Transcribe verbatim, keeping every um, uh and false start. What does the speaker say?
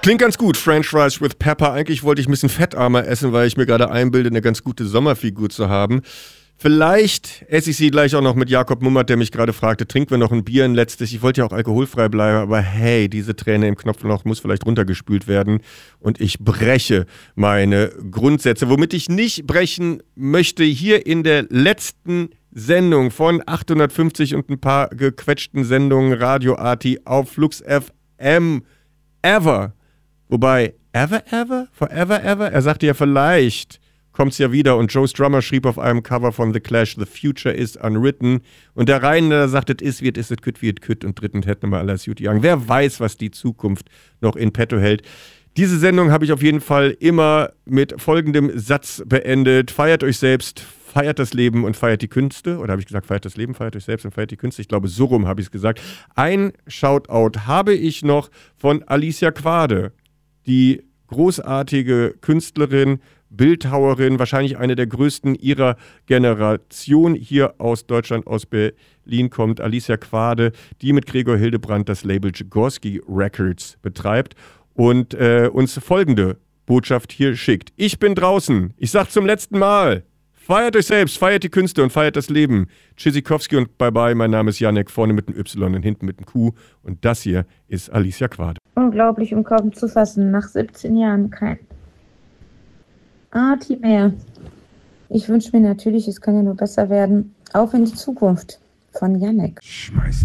Klingt ganz gut, French Fries with Pepper. Eigentlich wollte ich ein bisschen fettarmer essen, weil ich mir gerade einbilde, eine ganz gute Sommerfigur zu haben. Vielleicht esse ich sie gleich auch noch mit Jakob Mummert, der mich gerade fragte, trinken wir noch ein Bier ein letztes? Ich wollte ja auch alkoholfrei bleiben, aber hey, diese Träne im Knopfloch muss vielleicht runtergespült werden und ich breche meine Grundsätze. Womit ich nicht brechen möchte, hier in der letzten Sendung von achthundertfünfzig und ein paar gequetschten Sendungen Radio Arti auf Flux F M ever. Wobei, ever, ever? Forever, ever? Er sagte ja vielleicht... kommt's ja wieder und Joe Strummer schrieb auf einem Cover von The Clash, The Future is Unwritten und der Rainer sagt, es ist, wird, es ist, kütt, wird, kütt und drittens hätten wir alles gut gegangen. Wer weiß, was die Zukunft noch in petto hält. Diese Sendung habe ich auf jeden Fall immer mit folgendem Satz beendet. Feiert euch selbst, feiert das Leben und feiert die Künste. Oder habe ich gesagt, feiert das Leben, feiert euch selbst und feiert die Künste? Ich glaube, so rum habe ich es gesagt. Ein Shoutout habe ich noch von Alicia Quade, die großartige Künstlerin, Bildhauerin, wahrscheinlich eine der größten ihrer Generation, hier aus Deutschland, aus Berlin kommt, Alicia Quade, die mit Gregor Hildebrandt das Label Jagorsky Records betreibt und äh, uns folgende Botschaft hier schickt. Ich bin draußen, ich sag zum letzten Mal, feiert euch selbst, feiert die Künste und feiert das Leben. Tschüssikowski und bye bye, mein Name ist Janek, vorne mit einem Y und hinten mit einem Q und das hier ist Alicia Quade. Unglaublich, um kaum zu fassen, nach siebzehn Jahren kein Arti mehr. Ich wünsche mir natürlich, es kann ja nur besser werden. Auf in die Zukunft von Janek. Schmeiß